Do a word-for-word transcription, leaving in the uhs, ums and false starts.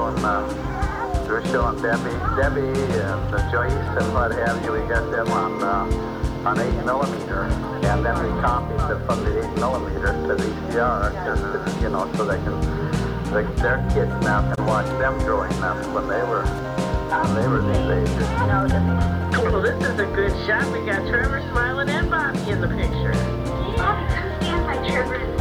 showing, uh, we're showing Debbie, Debbie and uh, Joyce and what have you. We got them on uh, on eight millimeter, and then we copied the, from the eight millimeter to V C R, just, you know, so they can, they, their kids now can watch them growing up when they were when they were these ages. Well, this is a good shot. We got Trevor smiling and Bobby in the picture. Bobby, come stand by Trevor.